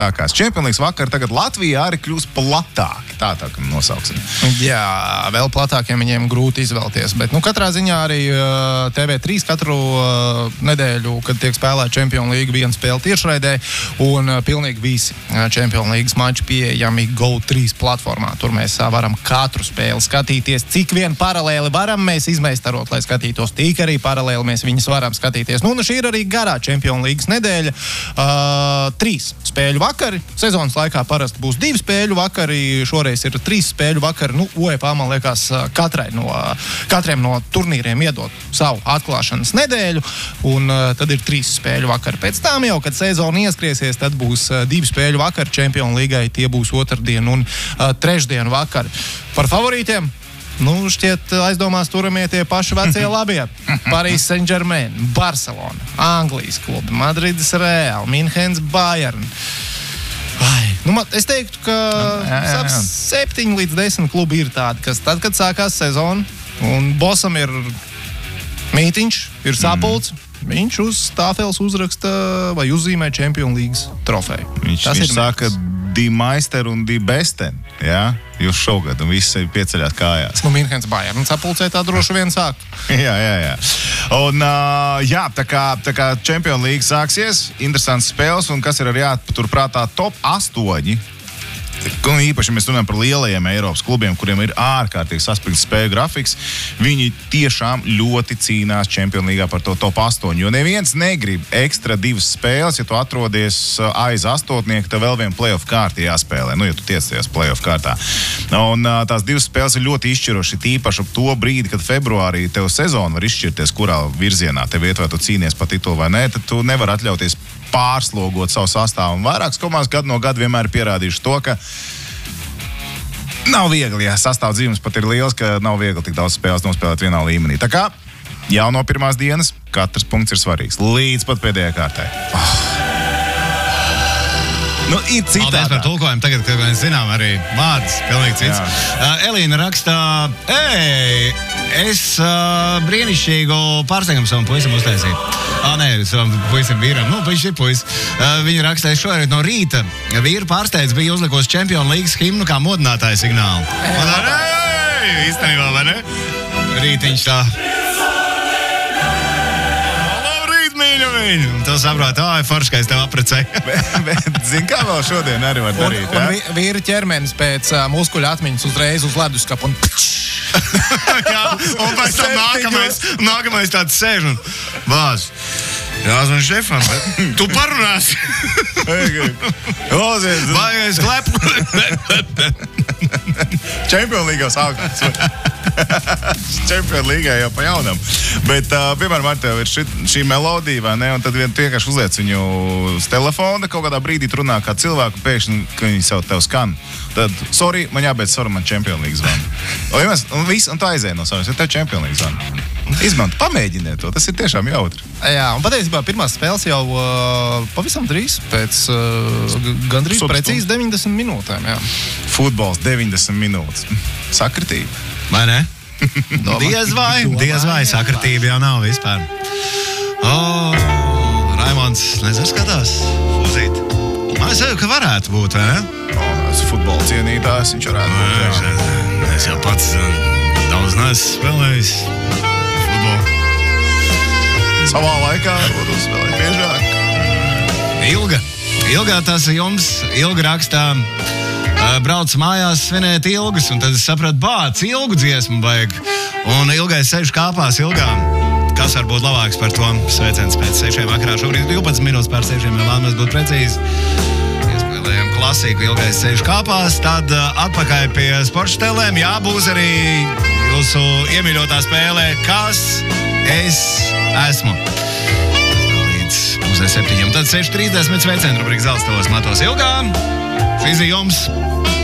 sākās Champions League vakar, tagad Latvijā arī kļūst platāki. Tā nosauksim. Jā, vēl platākiem viņiem grūti izvēlties, bet katrā ziņā arī TV3 katru nedēļu, kad tiek spēlēta Champions League, viena spēle tiešraidē, un pilnīgi visi Champions League mači pieejami GO3 platformā. Tur mēs varam katru spēli skatīties, cik vien paralēli varam mēs izmeistarot, lai skatītos, tik arī paralēli mēs viņus varam skatīties. Un šī ir arī garā Champions League nedēļa. 3 spēļu vakari. Sezonas laikā parasti būs 2 spēļu vakari, šoreiz ir 3 spēļu vakari. UEFA, man liekas, katriem no turnīriem iedot savu atklāšanas nedēļu, un tad ir 3 spēļu vakari. Pēc tam jau, kad sezona ieskriesies, tad būs 2 spēļu vakari Champions Leagai, tie būs otrdien un trešdien vakari. Par favorītiem? Šķiet, aizdomās turamie tie paši vecie labie. Paris Saint-Germain, Barcelona, Anglijas klubi, Madrides Real, Minhens Bayern. Es teiktu, ka 7 līdz 10 klubi ir tādi, kas tad, kad sākās sezona, un bosam ir mītiņš, ir sapulcs, viņš uz tāfeles uzraksta vai uzzīmē Champions League trofeju. Viņš saka Die Meister un Die Besten, jā? Jūs šogad, un visi pieceļāt kājās. Minhens Bayern sapulcē tā droši vien sāk. Jā. Un, tā kā Champions League sāksies, interesants spēles, un kas ir arī jāpaturprātā top 8. Īpaši mēs runājam par lielajiem Eiropas klubiem, kuriem ir ārkārtīgi saspringts spēļu grafiks. Viņi tiešām ļoti cīnās Champions League par to top 8, jo neviens negrib ekstra 2 spēles, ja tu atrodies aiz astotnieku, tev vēl viena playoff kārta jāspēlē, ja tu tiecies playoff kārtā. Un tās 2 spēles ir ļoti izšķiroši, tīpaši ap to brīdi, kad februārī tev sezona var izšķirties, kurā virzienā tev iet, vai tu cīnies par titulu vai nē, tad tu nevar atļauties pārslogot savu sastāvu. Un vairākas komandas gadu no gada vienmēr ir pierādījuši to, ka nav viegli, ja sastāv dzīvums pat ir liels, ka nav viegli tik daudz spēles nospēlēt vienā līmenī. Tā kā jau no pirmās dienas katrs punkts ir svarīgs. Līdz pat pēdējā kārtai. Ir citādi. Paldies par tulkojumu. Tagad, kad mēs zinām arī vārds, pilnīgi cits. Elīna rakstā, es brīnišķīgu pārsteigumu savam puisim uztaisīju. Savam puisim vīram. Viņš ir puisis. Viņa rakstā, šorīt no rīta vīru pārsteidz bija uzlikos Champions League himnu kā modinātāja signālu. Īstenībā, vai ne? Rītiņš tā. Un tu saproti, forši, ka es tev aprecēju. bet zini, kā vēl šodien arī var darīt, un vīra ķermenis pēc muskuļa atmiņas uzreiz uz leduskapu un jā, un pēc tam nākamais tāds sēž un vāz. Jāzvan šefam, bet tu parunāsi. Vai es klepu? Champions League sākās. Champions League jau pa jaunam. Bet, piemēram, ar tev ir šī melodija, vai ne? Un tad vienkārši uzliec viņu uz telefona, kaut kādā brīdī runā kā cilvēku, pēkšņi, ka viņi savu tev skan. Tad, sorry, man jābeidz, man Champions League zvana. Un tā aizēja no savunas, ja tev Champions League zvana. Izmanto, pamēģiniet to, tas ir tiešām jautri. Jā, un patiesībā pirmās spēles jau pavisam drīz, pēc gandrīz precīzi 90 minūtēm, jā. Futbols 90 minūtes. Sakritība. Vai ne? Diez vai, sakritība jau nav vispār. Raimonds, nesaskatās? Fuzīt. Man es jau, ka varētu būt, vai ne? Es futbola cienītājs, viņš varētu būt. Es jau pats daudz neesmu spēlējis futbolu. Savā laikā varbūt uzspēlēt biežāk. Ilgā tas jums, Ilga rakstā, brauc mājās svinēt ilgus, un tad es sapratu, bāc, ilgu dziesmu vajag. Un Ilgai sēž kāpās ilgām. Kas var būt labāks par to? Sveiciens pēc 6 vakarā, šobrīd 12 minūtes pār 6, ja vēlamies būt precīzi. Iespēlējam klasiku, Ilgai sēž kāpās, tad atpakaļ pie sportštēlēm. Jā, būs arī jūsu iemīļotā spēlē, kas es esmu. Līdz 6:30. Tad 6:30 sveicienu rubrika Zeltstovos matos Ilgā. Fizi jums!